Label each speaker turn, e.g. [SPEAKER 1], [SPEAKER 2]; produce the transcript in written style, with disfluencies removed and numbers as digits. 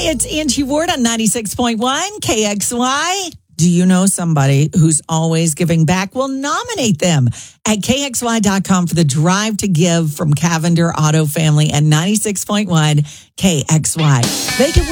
[SPEAKER 1] Hi, it's Angie Ward on 96.1 KXY. Do you know somebody who's always giving back? Well, nominate them at KXY.com for the Drive to Give from Cavender Auto Family and 96.1 KXY. They can